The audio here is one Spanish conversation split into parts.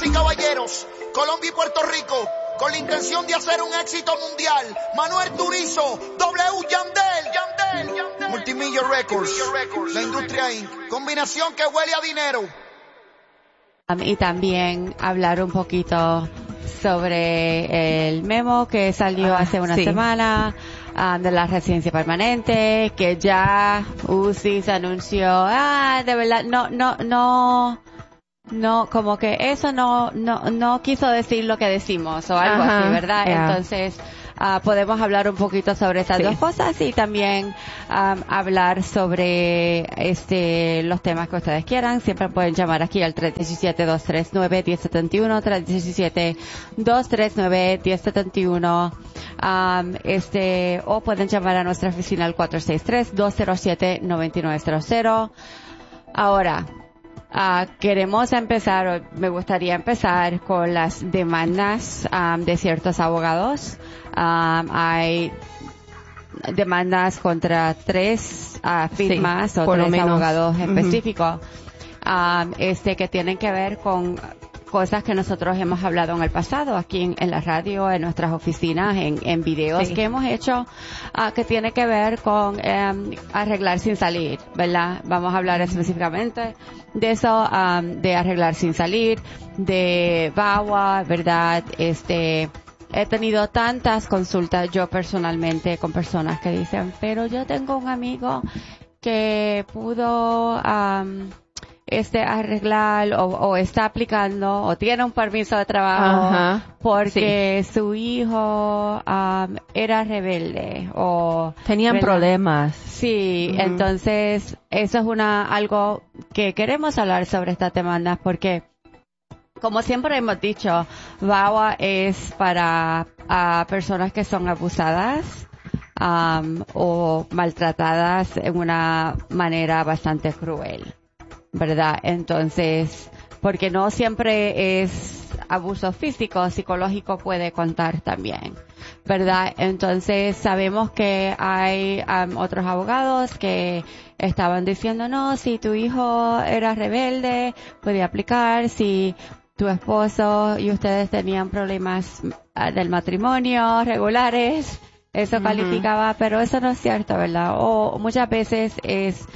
y caballeros, Colombia y Puerto Rico, con la intención de hacer un éxito mundial. Manuel Turizo, W Yandel, Multimillo Records, la industria Inc. Combinación que huele a dinero. Y también hablar un poquito sobre el memo que salió hace una semana de la residencia permanente, que ya UCI se anunció, de verdad, no, como que eso no quiso decir lo que decimos o algo así, ¿verdad? Yeah. Entonces, podemos hablar un poquito sobre esas dos cosas y también hablar sobre los temas que ustedes quieran. Siempre pueden llamar aquí al 317-239-1071, 317-239-1071, o pueden llamar a nuestra oficina al 463-207-9900. Ahora, queremos empezar, me gustaría empezar con las demandas de ciertos abogados. Hay demandas contra 3 firmas o 3 abogados específicos que tienen que ver con cosas que nosotros hemos hablado en el pasado aquí en la radio, en nuestras oficinas, en videos que hemos hecho, que tiene que ver con arreglar sin salir, ¿verdad? Vamos a hablar específicamente de eso, de arreglar sin salir, de VAWA, ¿verdad? He tenido tantas consultas yo personalmente con personas que dicen, pero yo tengo un amigo que pudo arreglar o está aplicando o tiene un permiso de trabajo porque su hijo era rebelde o tenían problemas. Sí, entonces eso es algo que queremos hablar sobre estas demandas porque, como siempre hemos dicho, VAWA es para personas que son abusadas o maltratadas en una manera bastante cruel, ¿verdad? Entonces, porque no siempre es abuso físico, psicológico puede contar también, ¿verdad? Entonces, sabemos que hay otros abogados que estaban diciendo, no, si tu hijo era rebelde, podía aplicar, si tu esposo y ustedes tenían problemas del matrimonio regulares, eso calificaba, pero eso no es cierto, ¿verdad? O muchas veces es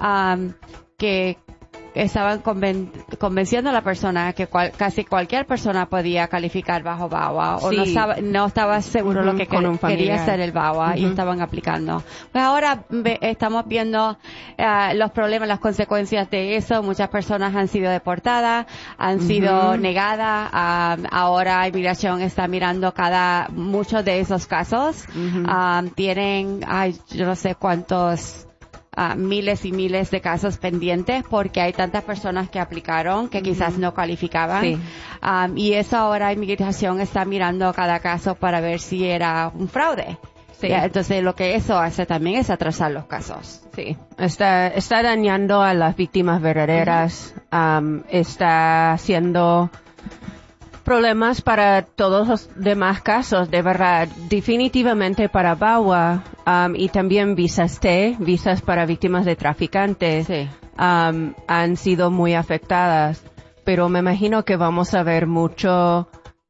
que estaban convenciendo a la persona que casi cualquier persona podía calificar bajo VAWA o no estaba seguro lo que quería hacer el VAWA y estaban aplicando. Pues ahora estamos viendo los problemas, las consecuencias de eso. Muchas personas han sido deportadas, han sido negadas. Ahora inmigración está mirando muchos de esos casos. Tienen, yo no sé cuántos miles y miles de casos pendientes porque hay tantas personas que aplicaron que quizás no calificaban. Y eso ahora inmigración está mirando cada caso para ver si era un fraude. Entonces lo que eso hace también es atrasar los casos. Está dañando a las víctimas verdaderas, está haciendo problemas para todos los demás casos, de verdad, definitivamente para VAWA, y también visas visas para víctimas de traficantes, han sido muy afectadas, pero me imagino que vamos a ver mucho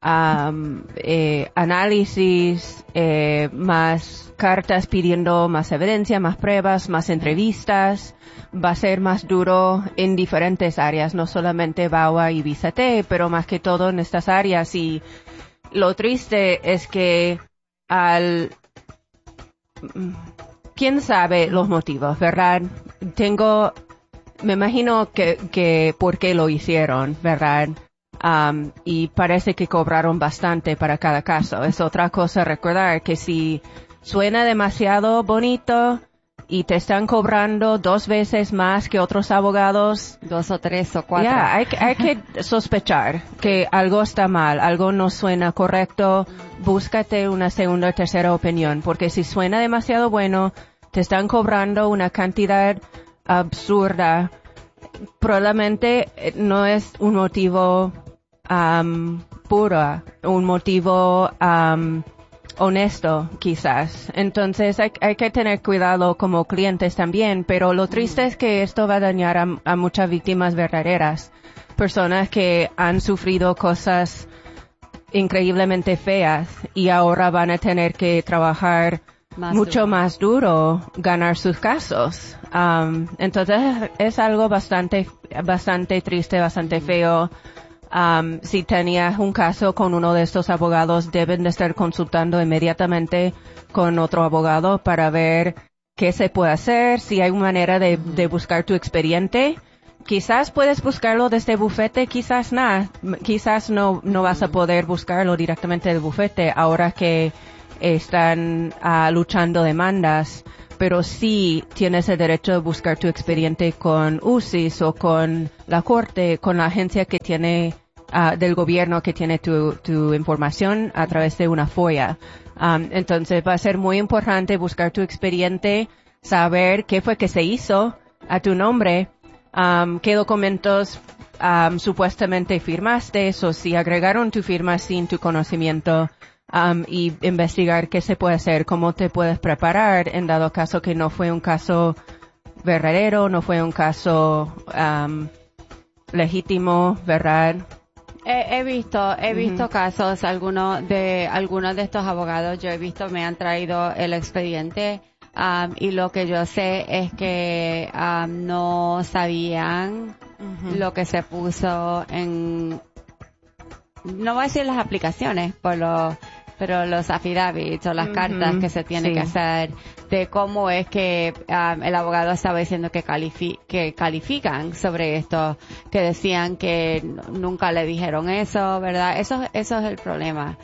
análisis, más cartas pidiendo más evidencia, más pruebas, más entrevistas. Va a ser más duro en diferentes áreas, no solamente VAWA y Visa T, pero más que todo en estas áreas. Y lo triste es que quién sabe los motivos, ¿verdad? Me imagino que por qué lo hicieron, ¿verdad? Y parece que cobraron bastante para cada caso. Es otra cosa recordar que si suena demasiado bonito y te están cobrando 2 veces más que otros abogados, 2 o 3 o 4. Hay que sospechar que algo está mal, algo no suena correcto. Búscate una segunda o tercera opinión, porque si suena demasiado bueno, te están cobrando una cantidad absurda. Probablemente no es un motivo puro, un motivo honesto, quizás. Entonces hay que tener cuidado como clientes también, pero lo triste es que esto va a dañar a muchas víctimas verdaderas, personas que han sufrido cosas increíblemente feas y ahora van a tener que trabajar mucho más duro, ganar sus casos. Entonces es algo bastante triste, bastante feo. Si tenías un caso con uno de estos abogados, deben de estar consultando inmediatamente con otro abogado para ver qué se puede hacer, si hay una manera de buscar tu expediente. Quizás puedes buscarlo desde bufete, quizás no vas a poder buscarlo directamente del bufete ahora que están luchando demandas, pero sí tienes el derecho de buscar tu expediente con UCIS o con la corte, con la agencia que tiene del gobierno que tiene tu información a través de una FOIA. Entonces va a ser muy importante buscar tu expediente, saber qué fue que se hizo a tu nombre, qué documentos supuestamente firmaste, o si agregaron tu firma sin tu conocimiento, y investigar qué se puede hacer, cómo te puedes preparar en dado caso que no fue un caso verdadero, no fue un caso legítimo, ¿verdad? He visto casos, algunos de estos abogados, me han traído el expediente, y lo que yo sé es que no sabían lo que se puso en, no voy a decir las aplicaciones, pero los affidavits o las cartas que se tienen que hacer, de cómo es que el abogado estaba diciendo que califican sobre esto, que decían que nunca le dijeron eso, ¿verdad? Eso es el problema.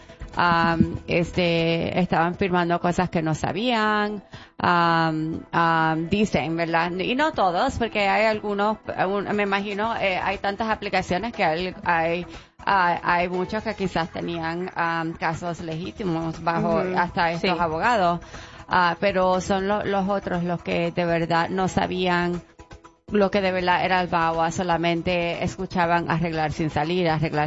Estaban firmando cosas que no sabían, dicen, ¿verdad? Y no todos, porque hay algunos, me imagino, hay tantas aplicaciones que hay muchos que quizás tenían casos legítimos bajo hasta estos abogados, pero son los otros los que de verdad no sabían lo que de verdad era el VAWA, solamente escuchaban arreglar sin salir,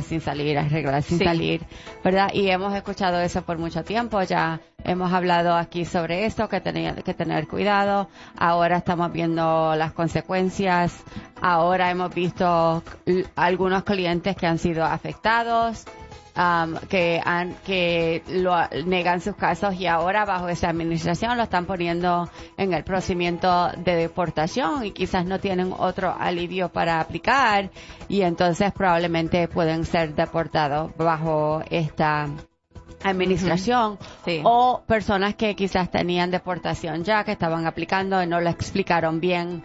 ¿verdad? Y hemos escuchado eso por mucho tiempo, ya hemos hablado aquí sobre esto, que tenía que tener cuidado, ahora estamos viendo las consecuencias, ahora hemos visto algunos clientes que han sido afectados, que negan sus casos y ahora bajo esa administración lo están poniendo en el procedimiento de deportación y quizás no tienen otro alivio para aplicar y entonces probablemente pueden ser deportados bajo esta administración o personas que quizás tenían deportación ya, que estaban aplicando y no le explicaron bien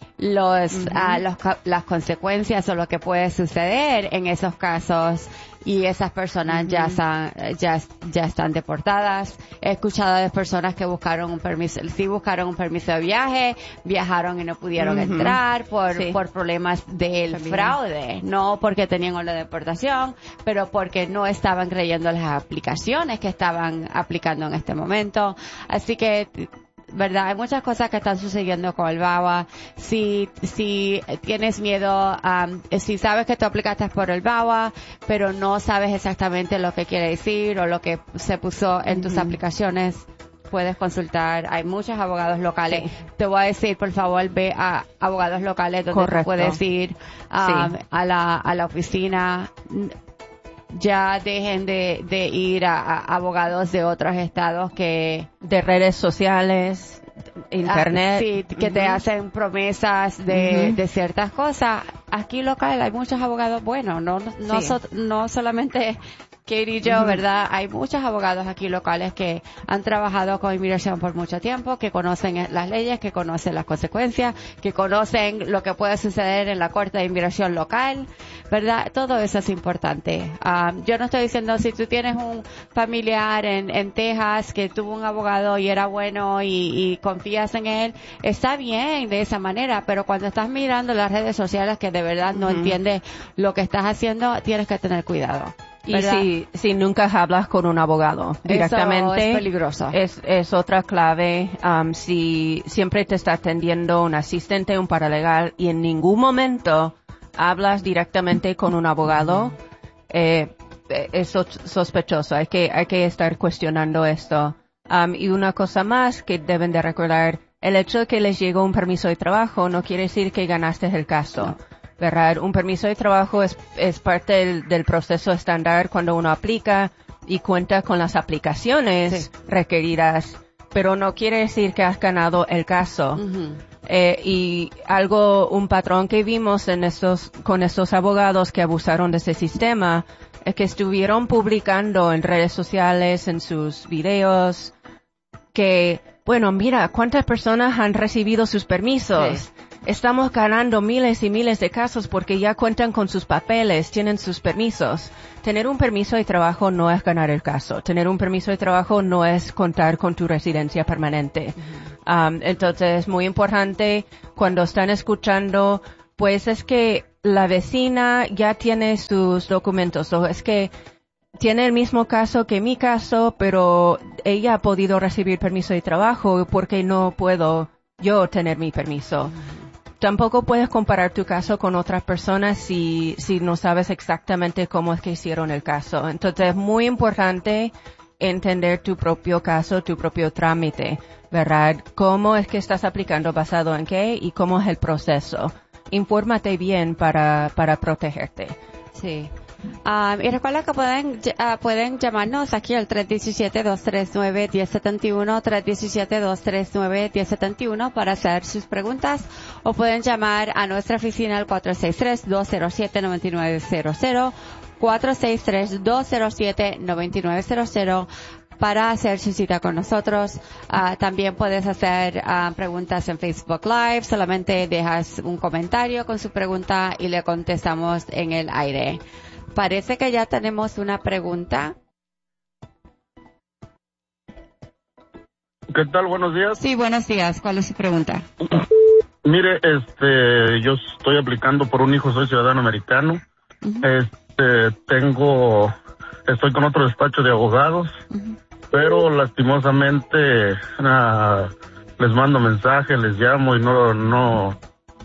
las consecuencias o lo que puede suceder en esos casos y esas personas ya están deportadas. He escuchado de personas que buscaron un permiso de viaje, viajaron y no pudieron entrar por problemas del fraude, no porque tenían una deportación, pero porque no estaban creyendo las aplicaciones que estaban aplicando en este momento. Así que ¿verdad? Hay muchas cosas que están sucediendo con el VAWA. Si tienes miedo, si sabes que tú aplicaste por el VAWA, pero no sabes exactamente lo que quiere decir o lo que se puso en tus aplicaciones, puedes consultar. Hay muchos abogados locales. Te voy a decir, por favor, ve a abogados locales donde tú puedes ir a la oficina. Ya dejen de ir a abogados de otros estados de redes sociales, internet. Que te hacen promesas de ciertas cosas. Aquí local hay muchos abogados buenos, no solamente Katie y yo, ¿verdad? Hay muchos abogados aquí locales que han trabajado con inmigración por mucho tiempo, que conocen las leyes, que conocen las consecuencias, que conocen lo que puede suceder en la corte de inmigración local, ¿verdad? Todo eso es importante. Yo no estoy diciendo si tú tienes un familiar en Texas que tuvo un abogado y era bueno y confías en él, está bien de esa manera, pero cuando estás mirando las redes sociales que de verdad no entiendes lo que estás haciendo, tienes que tener cuidado. ¿verdad? Y si nunca hablas con un abogado directamente, eso es peligroso. Es otra clave. Si siempre te está atendiendo un asistente, un paralegal, y en ningún momento hablas directamente con un abogado, es sospechoso. Hay que estar cuestionando esto. Y una cosa más que deben de recordar, el hecho de que les llegó un permiso de trabajo no quiere decir que ganaste el caso, ¿verdad? Un permiso de trabajo es parte del proceso estándar cuando uno aplica y cuenta con las aplicaciones requeridas, pero no quiere decir que has ganado el caso. Y un patrón que vimos con estos abogados que abusaron de ese sistema es que estuvieron publicando en redes sociales, en sus videos, que, bueno, mira, cuántas personas han recibido sus permisos. Sí. Estamos ganando miles y miles de casos porque ya cuentan con sus papeles, tienen sus permisos. Tener un permiso de trabajo no es ganar el caso. Tener un permiso de trabajo no es contar con tu residencia permanente. Entonces es muy importante cuando están escuchando, pues es que la vecina ya tiene sus documentos, o es que tiene el mismo caso que mi caso, pero ella ha podido recibir permiso de trabajo porque no puedo yo tener mi permiso. Tampoco puedes comparar tu caso con otras personas si no sabes exactamente cómo es que hicieron el caso. Entonces es muy importante entender tu propio caso, tu propio trámite, ¿verdad? ¿Cómo es que estás aplicando, basado en qué y cómo es el proceso? Infórmate bien para protegerte. Sí. Y recuerda que pueden llamarnos aquí al 317-239-1071, 317-239-1071 para hacer sus preguntas, o pueden llamar a nuestra oficina al 463-207-9900, 463-207-9900 para hacer su cita con nosotros. También puedes hacer preguntas en Facebook Live. Solamente dejas un comentario con su pregunta y le contestamos en el aire. Parece que ya tenemos una pregunta. ¿Qué tal? Buenos días. Sí, buenos días. ¿Cuál es su pregunta? Mire, yo estoy aplicando por un hijo, soy ciudadano americano. Estoy con otro despacho de abogados, pero lastimosamente les mando mensajes, les llamo y no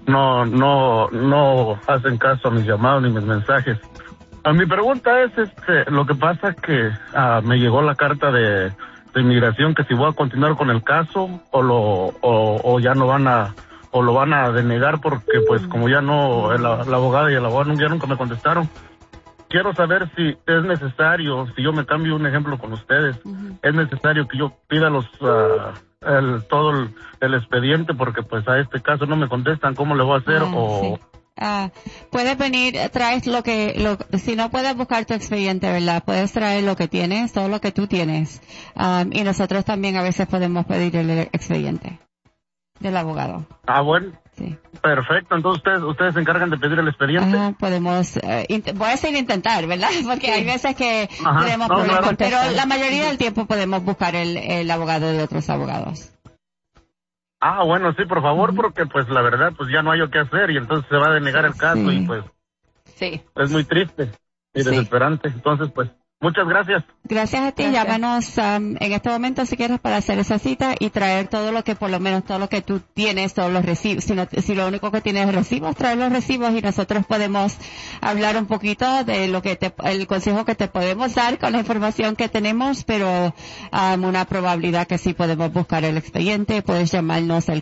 hacen caso a mis llamados ni mis mensajes. Mi pregunta es, lo que pasa que me llegó la carta de inmigración que si voy a continuar con el caso o ya no van a, o lo van a denegar porque pues como ya no, la abogada y el abogado ya nunca me contestaron. Quiero saber si es necesario, si yo me cambio un ejemplo con ustedes, es necesario que yo pida todo el expediente porque pues a este caso no me contestan, ¿cómo le voy a hacer? Sí. Puedes venir, traes si no puedes buscar tu expediente, ¿verdad? Puedes traer lo que tienes, todo lo que tú tienes. Y nosotros también a veces podemos pedir el expediente del abogado. Bueno. Sí. Perfecto, entonces ustedes se encargan de pedir el expediente. Podemos, voy a decir intentar, ¿verdad? Porque hay veces que tenemos problemas, claro. pero la mayoría del tiempo podemos buscar el abogado de otros abogados. Bueno, sí, por favor, porque pues la verdad, pues ya no hay lo que hacer y entonces se va a denegar el caso y pues es muy triste y desesperante. Entonces, pues, muchas gracias. Gracias a ti. Gracias. Llámanos en este momento si quieres para hacer esa cita y traer todo lo que, por lo menos todo lo que tú tienes, todos los recibos. Si lo único que tienes es recibos, traer los recibos y nosotros podemos hablar un poquito de el consejo que te podemos dar con la información que tenemos, pero una probabilidad que sí podemos buscar el expediente. Puedes llamarnos al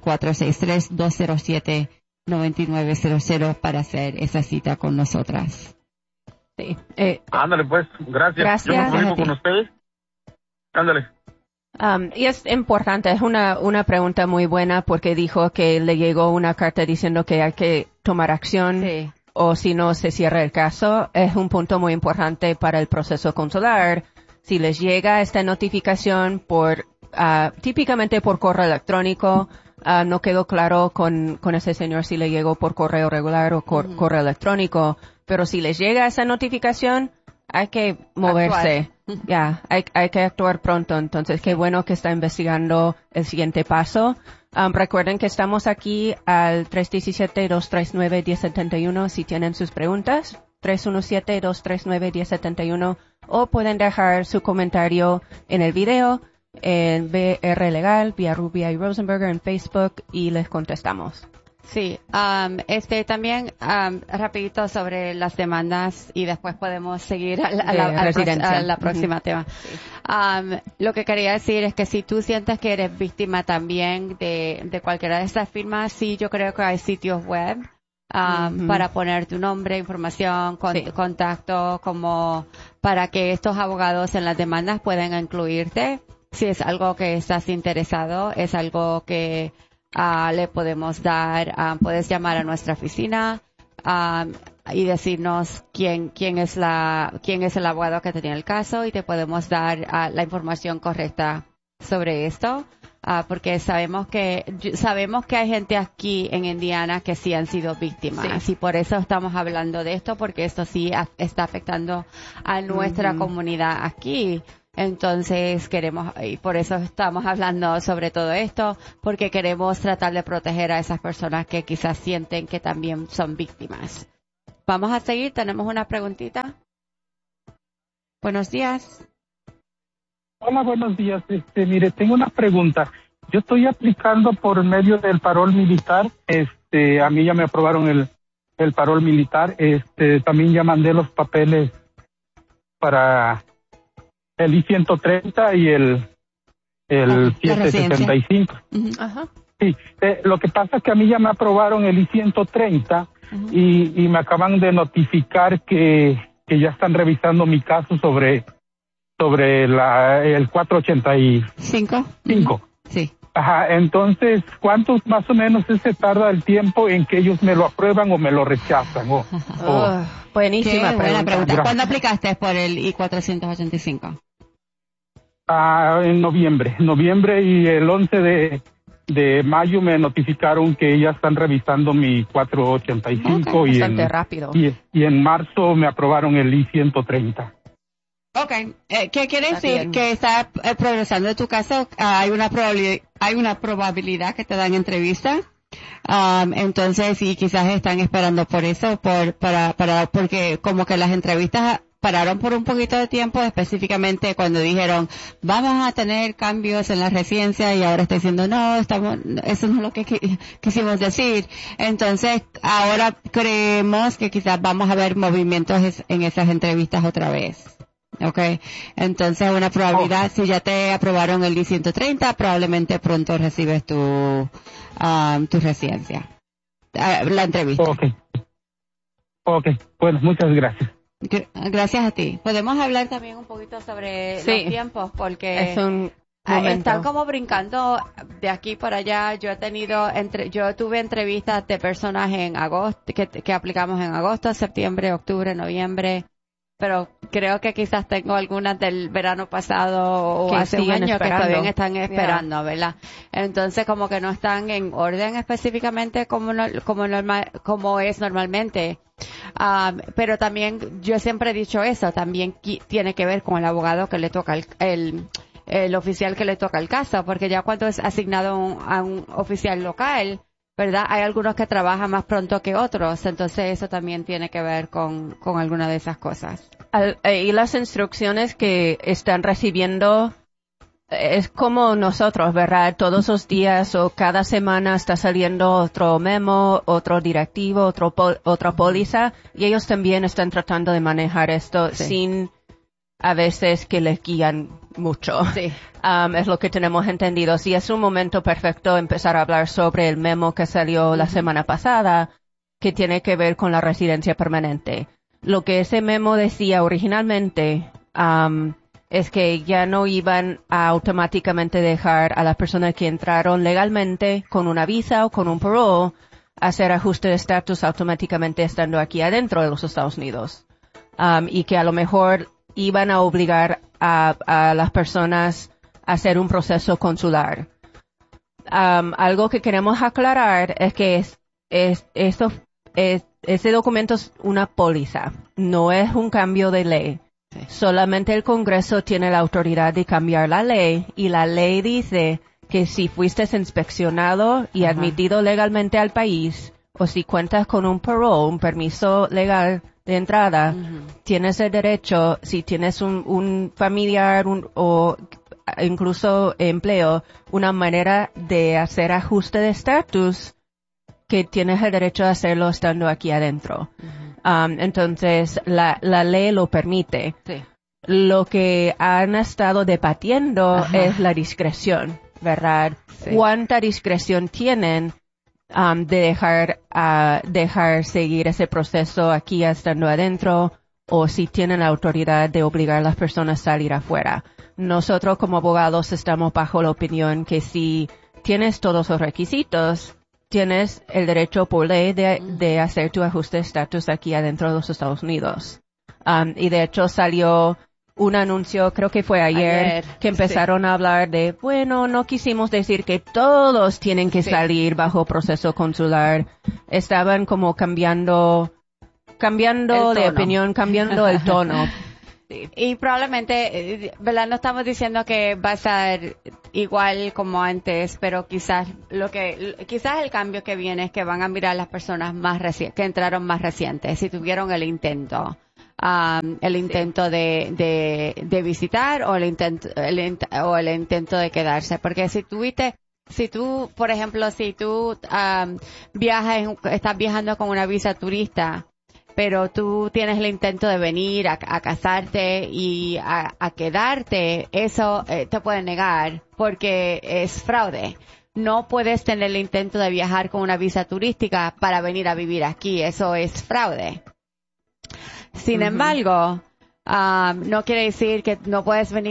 463-207-9900 para hacer esa cita con nosotras. Sí. Ándale pues, gracias. Yo me comunico con ustedes. Ándale. Y es importante, es una pregunta muy buena porque dijo que le llegó una carta diciendo que hay que tomar acción o si no se cierra el caso. Es un punto muy importante para el proceso consular. Si les llega esta notificación típicamente por correo electrónico, no quedó claro con ese señor si le llegó por correo regular o correo electrónico. Pero si les llega esa notificación, hay que moverse. Hay que actuar pronto. Entonces, qué bueno que está investigando el siguiente paso. Recuerden que estamos aquí al 317-239-1071 si tienen sus preguntas. 317-239-1071 o pueden dejar su comentario en el video en BR Legal, vía Rubia y Rosenberger en Facebook y les contestamos. Sí, también rapidito sobre las demandas y después podemos seguir a la próxima tema. Sí. Lo que quería decir es que si tú sientes que eres víctima también de cualquiera de estas firmas, sí, yo creo que hay sitios web para poner tu nombre, información, contacto, como para que estos abogados en las demandas puedan incluirte. Si es algo que estás interesado, es algo que le podemos dar, puedes llamar a nuestra oficina y decirnos quién es el abogado que tenía el caso y te podemos dar la información correcta sobre esto, porque sabemos que hay gente aquí en Indiana que sí han sido víctimas y por eso estamos hablando de esto, porque esto sí está afectando a nuestra comunidad aquí. Entonces y por eso estamos hablando sobre todo esto, porque queremos tratar de proteger a esas personas que quizás sienten que también son víctimas. Vamos a seguir, tenemos una preguntita. Buenos días. Hola, buenos días. Mire, tengo una pregunta. Yo estoy aplicando por medio del parol militar. A mí ya me aprobaron el parol militar. También ya mandé los papeles para el I-130 y el 775. Ajá. Sí, lo que pasa es que a mí ya me aprobaron el I-130 y me acaban de notificar que ya están revisando mi caso sobre el 485. Sí. Ajá, entonces, ¿cuánto más o menos se tarda el tiempo en que ellos me lo aprueban o me lo rechazan? Buenísima pregunta. ¿Cuándo aplicaste por el I-485? En noviembre y el 11 de mayo me notificaron que ya están revisando mi 485 rápido. Y en marzo me aprobaron el I-130. Okay, ¿qué quiere decir? Que está progresando tu caso. Hay una probabilidad que te dan entrevista. Entonces, y quizás están esperando por eso, porque como que las entrevistas pararon por un poquito de tiempo, específicamente cuando dijeron vamos a tener cambios en la residencia y ahora está diciendo no, eso no es lo que quisimos decir. Entonces, ahora creemos que quizás vamos a ver movimientos en esas entrevistas otra vez. Okay, entonces una probabilidad, si ya te aprobaron el I-130, probablemente pronto recibes tu residencia, la entrevista. Okay, bueno, muchas gracias. Gracias a ti. Podemos hablar también un poquito sobre los tiempos, porque es un momento. Están como brincando de aquí para allá. Yo tuve entrevistas de personas en agosto, que aplicamos en agosto, septiembre, octubre, noviembre. Pero creo que quizás tengo algunas del verano pasado o hace un año que todavía están esperando, ¿verdad? Entonces como que no están en orden específicamente como es normalmente. Pero también yo siempre he dicho eso, también tiene que ver con el abogado que le toca el oficial que le toca el caso, porque ya cuando es asignado a un oficial local, ¿verdad? Hay algunos que trabajan más pronto que otros, entonces eso también tiene que ver con alguna de esas cosas. Y las instrucciones que están recibiendo es como nosotros, ¿verdad? Todos los días o cada semana está saliendo otro memo, otro directivo, otra póliza, y ellos también están tratando de manejar esto sin a veces que les guían mucho. Sí. Es lo que tenemos entendido. Sí, es un momento perfecto empezar a hablar sobre el memo que salió la semana pasada, que tiene que ver con la residencia permanente. Lo que ese memo decía originalmente es que ya no iban a automáticamente dejar a las personas que entraron legalmente con una visa o con un parole hacer ajuste de estatus automáticamente estando aquí adentro de los Estados Unidos. Y que a lo mejor iban a obligar a las personas a hacer un proceso consular. Algo que queremos aclarar es que ese documento es una póliza, no es un cambio de ley. Sí. Solamente el Congreso tiene la autoridad de cambiar la ley, y la ley dice que si fuiste inspeccionado y admitido legalmente al país, o si cuentas con un parole, un permiso legal de entrada, tienes el derecho, si tienes un familiar o incluso empleo, una manera de hacer ajuste de estatus que tienes el derecho a hacerlo estando aquí adentro. Entonces, la ley lo permite. Sí. Lo que han estado debatiendo es la discreción, ¿verdad? Sí. ¿Cuánta discreción tienen de dejar seguir ese proceso aquí estando adentro, o si tienen la autoridad de obligar a las personas a salir afuera? Nosotros como abogados estamos bajo la opinión que si tienes todos los requisitos, tienes el derecho por ley de hacer tu ajuste de estatus aquí adentro de los Estados Unidos. Y de hecho salió un anuncio, creo que fue ayer que empezaron a hablar de, bueno, no quisimos decir que todos tienen que salir bajo proceso consular. Estaban como cambiando de opinión, cambiando el tono. Sí. Y probablemente, ¿verdad? No estamos diciendo que va a ser igual como antes, pero quizás el cambio que viene es que van a mirar las personas que entraron más recientes, si tuvieron el intento de visitar o el intento de quedarse, porque si tú, por ejemplo, si tú estás viajando con una visa turista, pero tú tienes el intento de venir a casarte y a quedarte, eso te puede negar porque es fraude. No puedes tener el intento de viajar con una visa turística para venir a vivir aquí, eso es fraude. Sin embargo, no quiere decir que no puedes venir